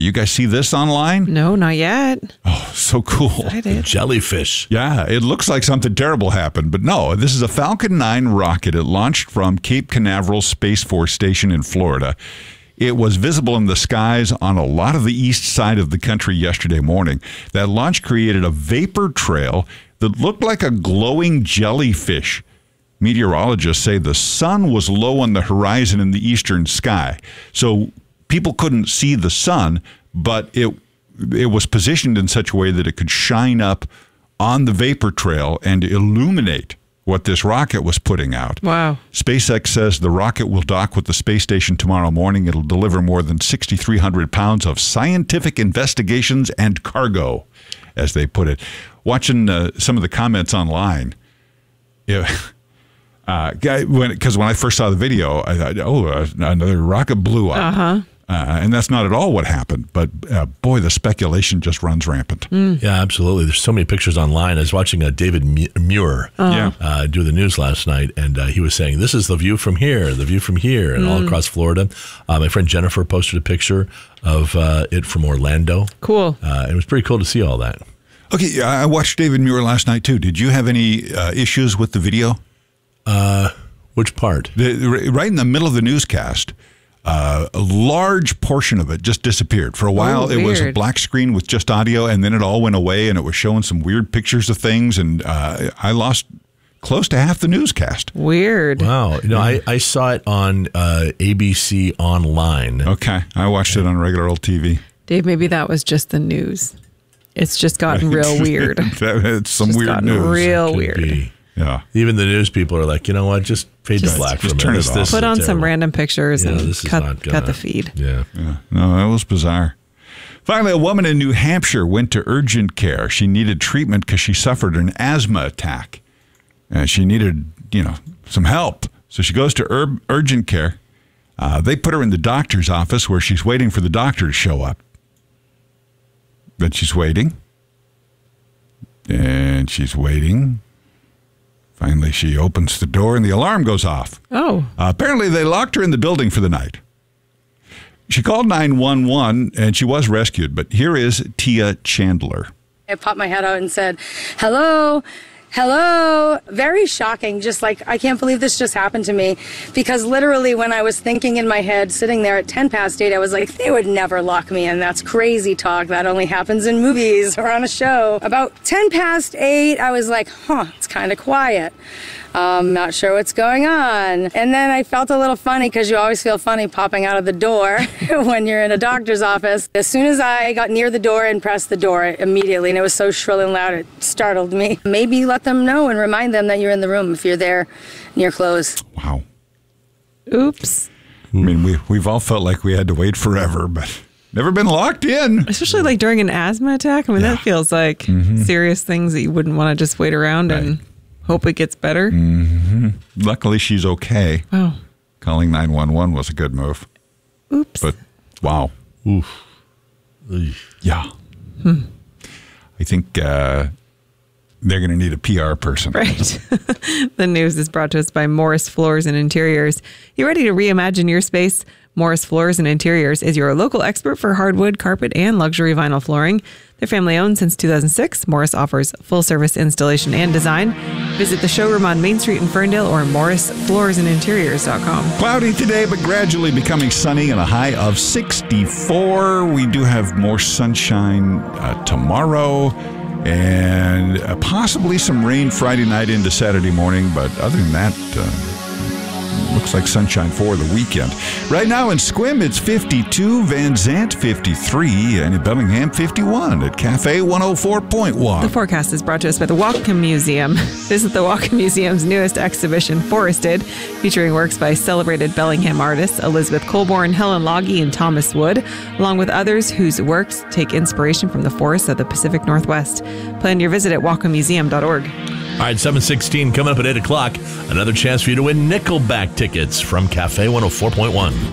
You guys see this online? No, not yet. Oh, so cool. Excited. Jellyfish. Yeah, it looks like something terrible happened, but no, this is a Falcon 9 rocket. It launched from Cape Canaveral Space Force Station in Florida. It was visible in the skies on a lot of the east side of the country yesterday morning. That launch created a vapor trail that looked like a glowing jellyfish. Meteorologists say the sun was low on the horizon in the eastern sky, so people couldn't see the sun, but it was positioned in such a way that it could shine up on the vapor trail and illuminate what this rocket was putting out. Wow. SpaceX says the rocket will dock with the space station tomorrow morning. It'll deliver more than 6,300 pounds of scientific investigations and cargo, as they put it. Watching some of the comments online, because when I first saw the video, I thought, another rocket blew up. Uh-huh. And that's not at all what happened. But boy, the speculation just runs rampant. Yeah, absolutely. There's so many pictures online. I was watching David Muir do the news last night, and he was saying, this is the view from here, and all across Florida. My friend Jennifer posted a picture of it from Orlando. Cool. It was pretty cool to see all that. Okay, I watched David Muir last night, too. Did you have any issues with the video? Which part? Right in the middle of the newscast. A large portion of it just disappeared. For a while, it was a black screen with just audio, and then it all went away, and it was showing some weird pictures of things, and I lost close to half the newscast. Weird. Wow. I saw it on ABC Online. Okay. I watched it on regular old TV. Dave, maybe that was just the news. It's just gotten real weird. It's some weird news. Real weird. Be. Yeah. Even the news people are like, you know what? Just fade to black for a minute. Turn it off. Put on some random pictures and cut the feed. Yeah. No, that was bizarre. Finally, a woman in New Hampshire went to urgent care. She needed treatment because she suffered an asthma attack. And she needed, some help. So she goes to urgent care. They put her in the doctor's office where she's waiting for the doctor to show up. But she's waiting. And she's waiting. Finally, she opens the door and the alarm goes off. Oh. Apparently, they locked her in the building for the night. She called 911 and she was rescued. But here is Tia Chandler. I popped my head out and said, hello. Hello. Very shocking. Just like, I can't believe this just happened to me. Because literally when I was thinking in my head, sitting there at 10 past 8, I was like, they would never lock me in. That's crazy talk. That only happens in movies or on a show. About 10 past 8, I was like, it's kind of quiet. Not sure what's going on. And then I felt a little funny because you always feel funny popping out of the door when you're in a doctor's office. As soon as I got near the door and pressed the door immediately, and it was so shrill and loud, it startled me. Maybe let them know and remind them that you're in the room if you're there near close. Wow. Oops. I mean, we've all felt like we had to wait forever, but never been locked in. Especially like during an asthma attack. I mean, that feels like serious things that you wouldn't want to just wait around and hope it gets better. Mm-hmm. Luckily, she's okay. Oh. Calling 911 was a good move. Oops. But, wow. Oof. Yeah. I think they're going to need a PR person. Right. The news is brought to us by Morris Floors and Interiors. You ready to reimagine your space? Morris Floors and Interiors is your local expert for hardwood, carpet, and luxury vinyl flooring. They're family owned since 2006. Morris offers full service installation and design. Visit the showroom on Main Street in Ferndale or morrisfloorsandinteriors.com. Cloudy today, but gradually becoming sunny and a high of 64. We do have more sunshine tomorrow and possibly some rain Friday night into Saturday morning. But other than that, looks like sunshine for the weekend. Right now in Sequim, it's 52, Van Zandt 53, and in Bellingham 51 at Cafe 104.1. The forecast is brought to us by the Whatcom Museum. Visit the Whatcom Museum's newest exhibition, Forested, featuring works by celebrated Bellingham artists Elizabeth Colborne, Helen Loggie, and Thomas Wood, along with others whose works take inspiration from the forests of the Pacific Northwest. Plan your visit at whatcommuseum.org. All right, 7:16 coming up at 8 o'clock. Another chance for you to win Nickelback tickets from Cafe 104.1.